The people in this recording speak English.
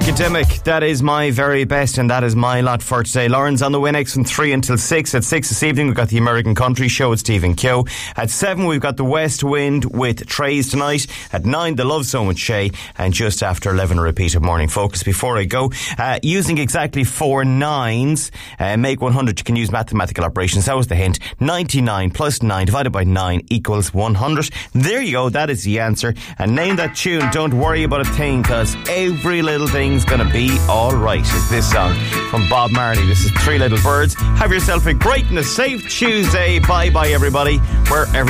Academic, that is my very best, and that is my lot for today. Lauren's on the Winx from 3 until 6. At 6 this evening, we've got the American Country Show with Stephen Keogh. At 7, we've got the West Wind with Trays tonight. At 9, the Love Zone with Shay. And just after 11, a repeat of Morning Focus. Before I go, using exactly 4 nines, make 100. You can use mathematical operations. That was the hint. 99 plus 9 divided by 9 equals 100. There you go. That is the answer. And name that tune. Don't worry about a thing, because every little thing's gonna be alright, is this song from Bob Marley. This is Three Little Birds. Have yourself a great and a safe Tuesday. Bye bye everybody, wherever